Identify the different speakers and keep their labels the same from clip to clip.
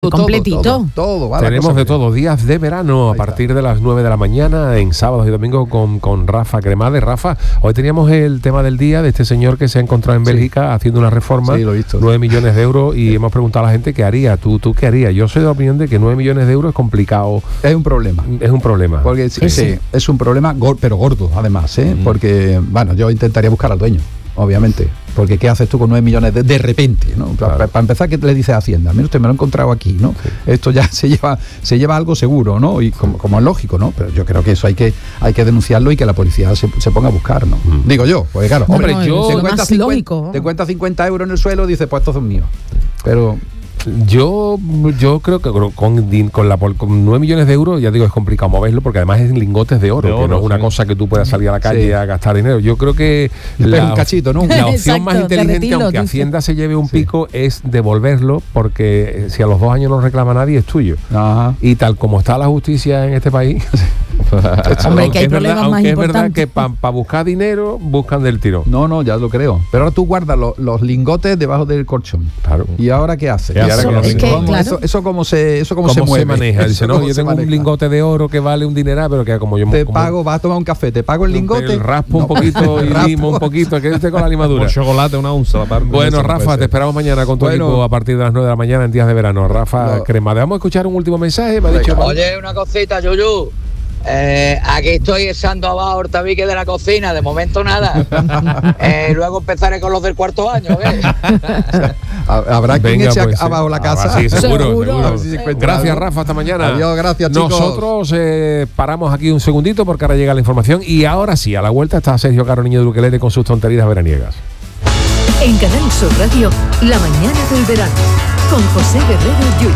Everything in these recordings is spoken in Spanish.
Speaker 1: completito.
Speaker 2: Todo va.
Speaker 3: Tenemos de todo, días de verano a partir de las 9 de la mañana en sábados y domingos con Rafa Cremades. Rafa, hoy teníamos el tema del día de este señor que se ha encontrado en Bélgica haciendo una reforma, 9 millones de euros, y hemos preguntado a la gente qué haría. ¿Tú qué harías? Yo soy de la opinión de que 9 millones de euros es complicado.
Speaker 2: Es un problema.
Speaker 3: Porque
Speaker 2: sí, es un problema, pero gordo además, porque, bueno, yo intentaría buscar al dueño, obviamente. Porque ¿qué haces tú con 9 millones de repente, ¿no? Claro. Para empezar, ¿qué le dices a Hacienda? Mira, usted me lo ha encontrado aquí, ¿no? Sí. Esto ya se lleva algo seguro, ¿no? Y como es lógico, ¿no? Pero yo creo que eso hay que denunciarlo y que la policía se ponga a buscar, ¿no? Digo yo, pues claro, hombre, te cuenta 50 euros en el suelo, dices, pues estos son míos. Pero
Speaker 3: yo creo que con 9 millones de euros, ya digo, es complicado moverlo, porque además es en lingotes de oro, que no es una cosa que tú puedas salir a la calle a gastar dinero. Yo creo que
Speaker 2: un cachito, ¿no?
Speaker 3: La opción más inteligente, aunque Hacienda se lleve un pico, es devolverlo, porque si a los 2 años no reclama nadie, es tuyo. Ajá. Y tal como está la justicia en este país,
Speaker 1: hombre, que hay problemas más importantes.
Speaker 3: Es verdad que para buscar dinero buscan del tirón.
Speaker 2: No, ya lo creo. Pero ahora tú guardas los lingotes debajo del colchón. Claro. ¿Y ahora qué haces? Eso cómo se mueve.
Speaker 3: Se maneja. Dice, no, yo tengo un lingote de oro que vale un dineral, pero que como yo
Speaker 2: pago, vas a tomar un café, te pago el lingote,
Speaker 3: raspo un poquito y limo un poquito, que esté con la limadura.
Speaker 4: Por chocolate, una onza.
Speaker 3: Bueno, Rafa, te esperamos mañana con tu equipo a partir de las 9 de la mañana en días de verano. Rafa Cremades. Vamos a escuchar un último mensaje.
Speaker 5: Oye, una cosita, Yuyu. Aquí estoy echando abajo el tabique de la cocina, de momento nada. Luego empezaré con los del cuarto año.
Speaker 2: Habrá quien eche abajo la casa.
Speaker 3: Sí, seguro. Gracias, Rafa, hasta mañana.
Speaker 2: Adiós, gracias, chicos.
Speaker 3: Nosotros paramos aquí un segundito porque ahora llega la información, y ahora sí, a la vuelta está Sergio Caro Niño de Ukelele con sus tonterías veraniegas.
Speaker 6: En Canal Sur Radio, la mañana del verano, con José Guerrero Yuyu.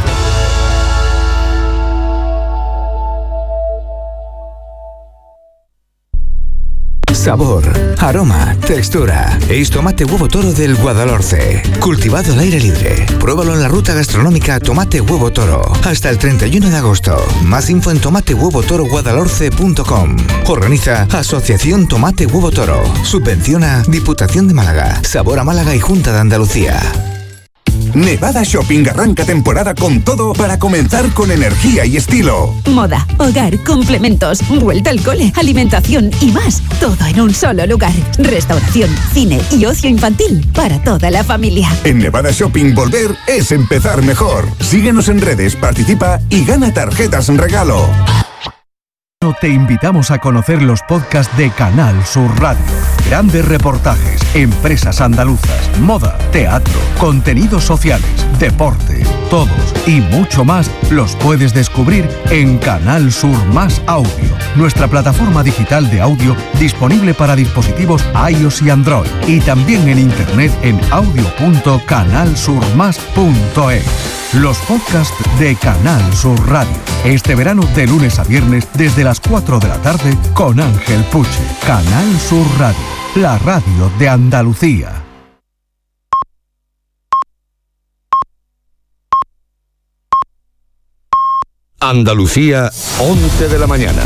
Speaker 7: Sabor, aroma, textura. Es tomate huevo toro del Guadalhorce. Cultivado al aire libre. Pruébalo en la ruta gastronómica Tomate Huevo Toro. Hasta el 31 de agosto. Más info en tomatehuevotoroguadalhorce.com. Organiza Asociación Tomate Huevo Toro. Subvenciona Diputación de Málaga. Sabor a Málaga y Junta de Andalucía.
Speaker 8: Nevada Shopping arranca temporada con todo para comenzar con energía y estilo.
Speaker 9: Moda, hogar, complementos, vuelta al cole, alimentación y más. Todo en un solo lugar. Restauración, cine y ocio infantil para toda la familia.
Speaker 8: En Nevada Shopping volver es empezar mejor. Síguenos en redes, participa y gana tarjetas en regalo.
Speaker 10: Te invitamos a conocer los podcasts de Canal Sur Radio. Grandes reportajes, empresas andaluzas, moda, teatro, contenidos sociales, deporte, todos y mucho más los puedes descubrir en Canal Sur Más Audio, nuestra plataforma digital de audio disponible para dispositivos iOS y Android, y también en internet en audio.canalsurmas.es. Los podcasts de Canal Sur Radio. Este verano de lunes a viernes desde las 4 de la tarde con Ángel Puche. Canal Sur Radio, la radio de Andalucía.
Speaker 7: Andalucía, 11 de la mañana.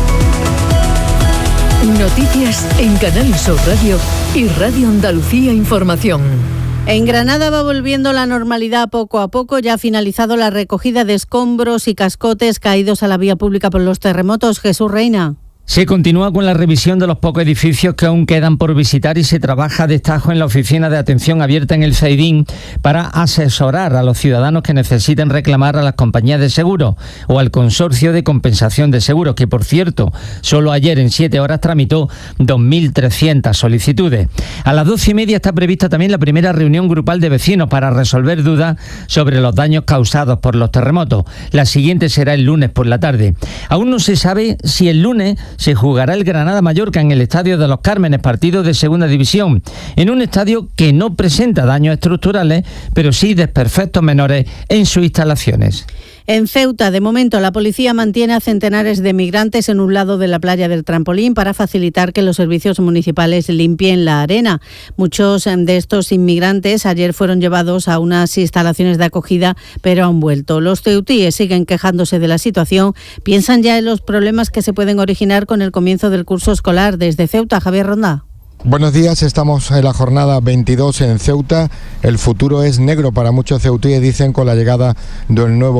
Speaker 6: Noticias en Canal Sur Radio y Radio Andalucía Información.
Speaker 1: En Granada va volviendo la normalidad poco a poco. Ya ha finalizado la recogida de escombros y cascotes caídos a la vía pública por los terremotos. Jesús Reina.
Speaker 11: Se continúa con la revisión de los pocos edificios que aún quedan por visitar y se trabaja a destajo en la oficina de atención abierta en el Zaidín para asesorar a los ciudadanos que necesiten reclamar a las compañías de seguro o al consorcio de compensación de seguros, que por cierto, solo ayer en 7 horas tramitó 2.300 solicitudes. A las 12:30 está prevista también la primera reunión grupal de vecinos para resolver dudas sobre los daños causados por los terremotos. La siguiente será el lunes por la tarde. Aún no se sabe si el lunes se jugará el Granada-Mallorca en el Estadio de los Cármenes, partido de Segunda División, en un estadio que no presenta daños estructurales, pero sí desperfectos menores en sus instalaciones.
Speaker 1: En Ceuta, de momento, la policía mantiene a centenares de migrantes en un lado de la playa del Trampolín para facilitar que los servicios municipales limpien la arena. Muchos de estos inmigrantes ayer fueron llevados a unas instalaciones de acogida, pero han vuelto. Los ceutíes siguen quejándose de la situación. Piensan ya en los problemas que se pueden originar con el comienzo del curso escolar. Desde Ceuta, Javier Ronda.
Speaker 4: Buenos días, estamos en la jornada 22 en Ceuta. El futuro es negro para muchos ceutíes, dicen, con la llegada del nuevo